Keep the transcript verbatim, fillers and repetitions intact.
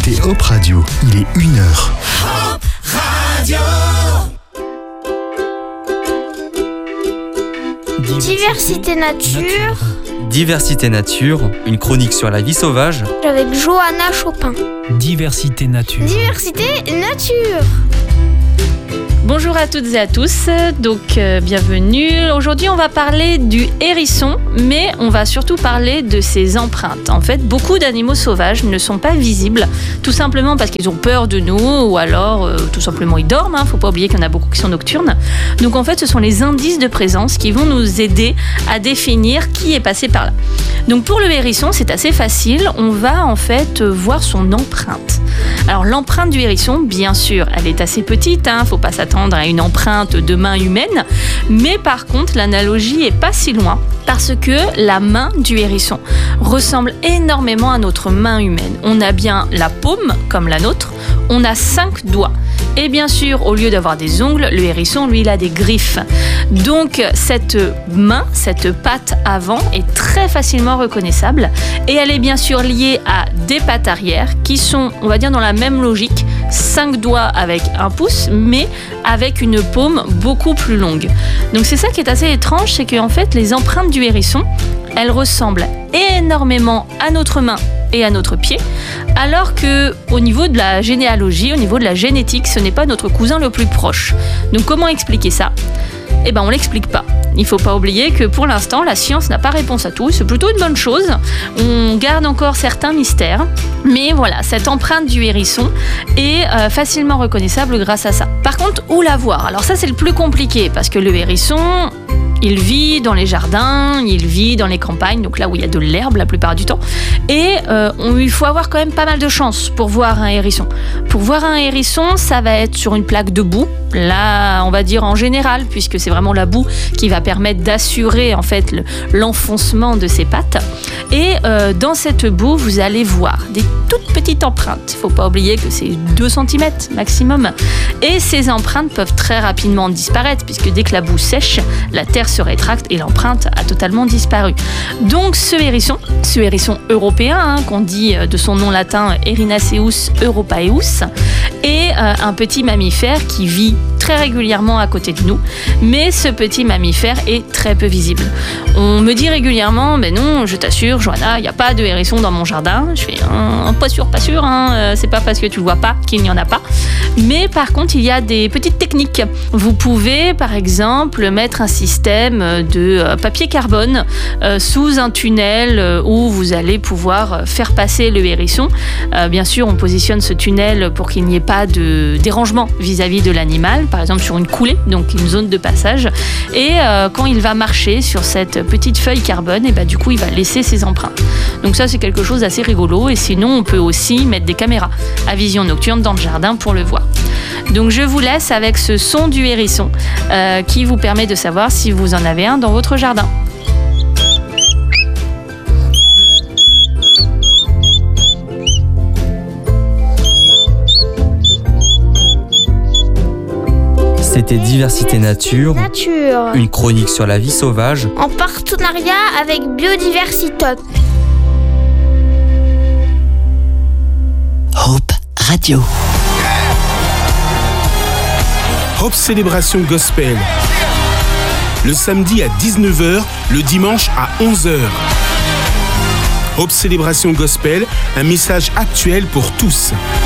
écoutez Hop Radio, il est une heure. Hop Radio. Diversité nature. Diversité nature, une chronique sur la vie sauvage. Avec Johanna Chopin. Diversité nature. Diversité nature. Bonjour à toutes et à tous, donc euh, bienvenue. Aujourd'hui on va parler du hérisson, mais on va surtout parler de ses empreintes. En fait, beaucoup d'animaux sauvages ne sont pas visibles, tout simplement parce qu'ils ont peur de nous, ou alors euh, tout simplement ils dorment, hein. Faut pas oublier qu'il y en a beaucoup qui sont nocturnes. Donc en fait ce sont les indices de présence qui vont nous aider à définir qui est passé par là. Donc pour le hérisson c'est assez facile, on va en fait voir son empreinte. Alors l'empreinte du hérisson, bien sûr, elle est assez petite, hein, faut pas s'attendre à une empreinte de main humaine, mais par contre l'analogie est pas si loin, parce que la main du hérisson ressemble énormément à notre main humaine. On a bien la paume, comme la nôtre, on a cinq doigts. Et bien sûr, au lieu d'avoir des ongles, le hérisson, lui, il a des griffes. Donc, cette main, cette patte avant est très facilement reconnaissable. Et elle est bien sûr liée à des pattes arrière qui sont, on va dire, dans la même logique. Cinq doigts avec un pouce, mais avec une paume beaucoup plus longue. Donc, c'est ça qui est assez étrange, c'est qu'en fait, les empreintes du hérisson, elles ressemblent énormément à notre main et à notre pied, alors que au niveau de la généalogie, au niveau de la génétique, ce n'est pas notre cousin le plus proche. Donc comment expliquer ça ? Eh ben on l'explique pas. Il faut pas oublier que pour l'instant, la science n'a pas réponse à tout. C'est plutôt une bonne chose. On garde encore certains mystères. Mais voilà, cette empreinte du hérisson est euh, facilement reconnaissable grâce à ça. Par contre, où la voir ? Alors ça, c'est le plus compliqué parce que le hérisson, il vit dans les jardins, il vit dans les campagnes, donc là où il y a de l'herbe la plupart du temps. Et euh, on, il faut avoir quand même pas mal de chance pour voir un hérisson. Pour voir un hérisson, ça va être sur une plaque de boue. Là, on va dire en général, puisque c'est vraiment la boue qui va permettre d'assurer en fait le, l'enfoncement de ses pattes. Et euh, dans cette boue, vous allez voir des toutes petites empreintes. Il ne faut pas oublier que c'est deux centimètres maximum. Et ces empreintes peuvent très rapidement disparaître, puisque dès que la boue sèche, la terre se rétracte et l'empreinte a totalement disparu. Donc ce hérisson, ce hérisson européen, hein, qu'on dit de son nom latin Erinaceus europaeus, est euh, un petit mammifère qui vit très régulièrement à côté de nous, mais ce petit mammifère est très peu visible. On me dit régulièrement, mais non, je t'assure, Johanna, il n'y a pas de hérisson dans mon jardin. Je fais, hein, pas sûr, pas sûr, hein, c'est pas parce que tu le vois pas qu'il n'y en a pas. Mais par contre, il y a des petites techniques. Vous pouvez, par exemple, mettre un système de papier carbone euh, sous un tunnel euh, où vous allez pouvoir faire passer le hérisson. Euh, bien sûr, on positionne ce tunnel pour qu'il n'y ait pas de dérangement vis-à-vis de l'animal, par exemple sur une coulée, donc une zone de passage. Et euh, quand il va marcher sur cette petite feuille carbone, et bah, du coup, il va laisser ses empreintes. Donc ça, c'est quelque chose d'assez rigolo. Et sinon, on peut aussi mettre des caméras à vision nocturne dans le jardin pour le voir. Donc je vous laisse avec ce son du hérisson euh, qui vous permet de savoir si vous en avez un dans votre jardin. C'était Diversité nature, Nature. une chronique sur la vie sauvage. En partenariat avec Biodiversitop. Hope Radio. Hope Célébration Gospel. Le samedi à dix-neuf heures, le dimanche à onze heures. Hope Célébration Gospel, un message actuel pour tous.